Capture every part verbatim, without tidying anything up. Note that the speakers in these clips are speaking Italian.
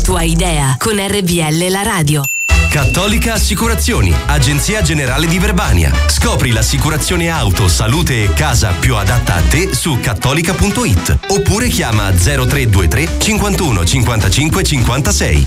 tua idea con R V L la radio. Cattolica Assicurazioni, agenzia generale di Verbania. Scopri l'assicurazione auto, salute e casa più adatta a te su cattolica punto it oppure chiama zero tre due tre cinquantuno cinquantacinque cinquantasei.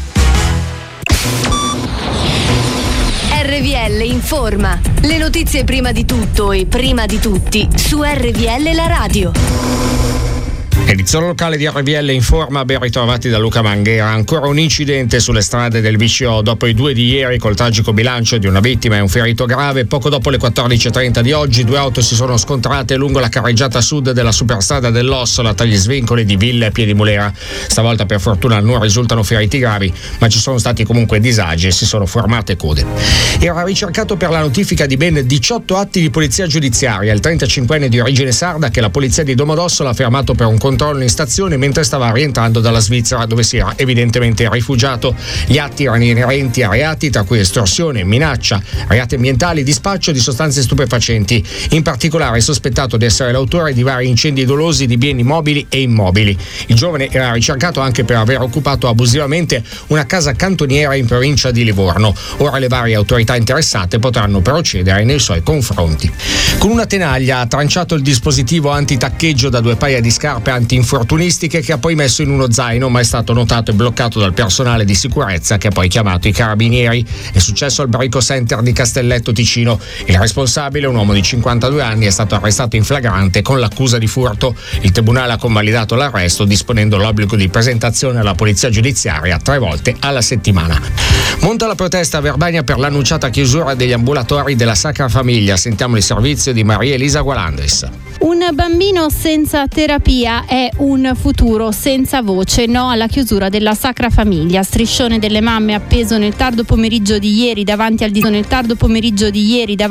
R V L informa. Le notizie prima di tutto e prima di tutti su R V L la radio. Edizione locale di R V L informa, ben ritrovati da Luca Manghera. Ancora un incidente sulle strade del V C O dopo i due di ieri, col tragico bilancio di una vittima e un ferito grave. Poco dopo le quattordici e trenta di oggi due auto si sono scontrate lungo la carreggiata sud della superstrada dell'Ossola tra gli svincoli di Villa e Piedimulera. Stavolta per fortuna non risultano feriti gravi, ma ci sono stati comunque disagi e si sono formate code. Era ricercato per la notifica di ben diciotto atti di polizia giudiziaria il trentacinquenne di origine sarda che la polizia di Domodossola ha fermato per un controllo in stazione mentre stava rientrando dalla Svizzera, dove si era evidentemente rifugiato. Gli atti erano inerenti a reati tra cui estorsione, minaccia, reati ambientali, dispaccio di sostanze stupefacenti. In particolare è sospettato di essere l'autore di vari incendi dolosi di beni mobili e immobili. Il giovane era ricercato anche per aver occupato abusivamente una casa cantoniera in provincia di Livorno. Ora le varie autorità interessate potranno procedere nei suoi confronti. Con una tenaglia ha tranciato il dispositivo antitaccheggio da due paia di scarpe antinfortunistiche che ha poi messo in uno zaino, ma è stato notato e bloccato dal personale di sicurezza che ha poi chiamato i carabinieri. È successo al Brico Center di Castelletto Ticino. Il responsabile, un uomo di cinquantadue anni, è stato arrestato in flagrante con l'accusa di furto. Il tribunale ha convalidato l'arresto disponendo l'obbligo di presentazione alla polizia giudiziaria tre volte alla settimana. Monta la protesta a Verbania per l'annunciata chiusura degli ambulatori della Sacra Famiglia. Sentiamo il servizio di Maria Elisa Gualandris. Un bambino senza terapia è un futuro senza voce. No alla chiusura della Sacra Famiglia. Striscione delle mamme appeso nel tardo pomeriggio di ieri davanti al di- nel tardo pomeriggio di ieri davanti